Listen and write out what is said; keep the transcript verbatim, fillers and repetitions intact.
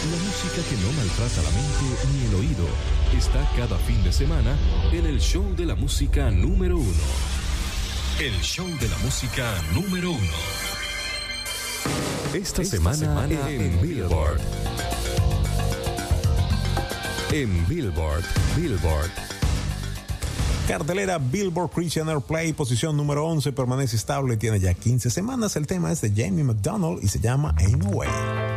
La música que no maltrata la mente ni el oído está cada fin de semana en el show de la música número uno. El show de la música número uno. Esta, Esta semana, semana en, en Billboard. En Billboard, Billboard. Cartelera Billboard Christian Airplay, posición número once, permanece estable, tiene ya quince semanas. El tema es de Jamie McDonald y se llama Ain't No Way.